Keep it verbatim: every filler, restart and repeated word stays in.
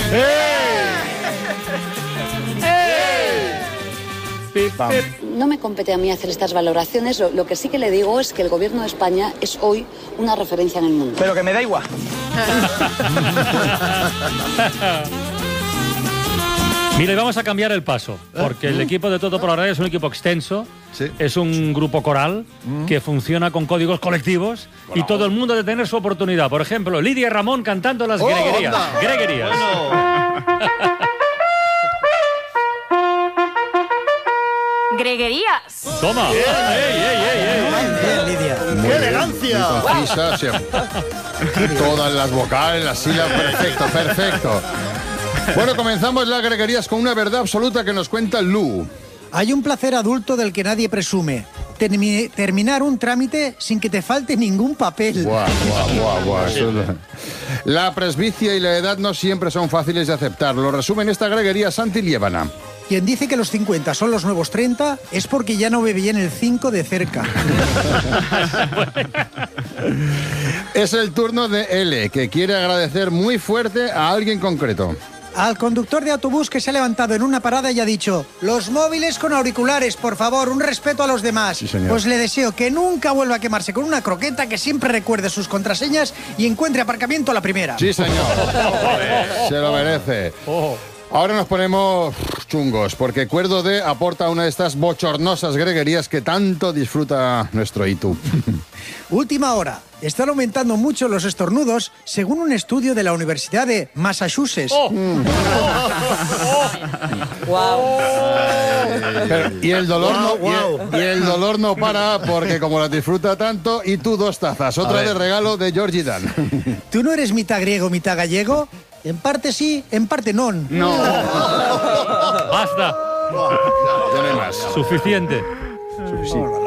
No me compete a mí hacer estas valoraciones. Lo, lo que sí que le digo es que el gobierno de España es hoy una referencia en el mundo. Pero que me da igual. Mire, vamos a cambiar el paso, porque el equipo de Toto por la Radio es un equipo extenso, sí. Es un grupo coral mm. que funciona con códigos colectivos Hola. Y todo el mundo ha de tener su oportunidad. Por ejemplo, Lidia y Ramón cantando las oh, greguerías. Onda. Greguerías. Bueno. Greguerías. Toma. Bien, ey, ey, ey, ey. Bien, Lidia. Muy ¡qué elegancia! Muy concisa, siempre. Todas las vocales, las sílabas, perfecto, perfecto. Bueno, comenzamos las greguerías con una verdad absoluta que nos cuenta Lu. Hay un placer adulto del que nadie presume. Termi- terminar un trámite sin que te falte ningún papel. Guau, guau, guau, guau. Eso es... La presbicia y la edad no siempre son fáciles de aceptar. Lo resume en esta greguería Santi Liébana. Quien dice que los cincuenta son los nuevos treinta es porque ya no ve bien el cinco de cerca. Es el turno de L, que quiere agradecer muy fuerte a alguien concreto. Al conductor de autobús que se ha levantado en una parada y ha dicho: los móviles con auriculares, por favor, un respeto a los demás. Sí, señor. Pues le deseo que nunca vuelva a quemarse con una croqueta, que siempre recuerde sus contraseñas y encuentre aparcamiento a la primera. Sí, señor. Se lo merece. Ahora nos ponemos chungos, porque Cuerdo D aporta una de estas bochornosas greguerías que tanto disfruta nuestro Itu. Última hora. Están aumentando mucho los estornudos, según un estudio de la Universidad de Massachusetts. Oh. Mm. Wow. Pero, y el dolor wow, no wow. Y, el, y el dolor no para, porque como las disfruta tanto, y tú dos tazas, otra de regalo de Georgie Dan. ¿Tú no eres mitad griego, mitad gallego? En parte sí, en parte non. No. Basta. Ya no hay más. Suficiente. Suficiente.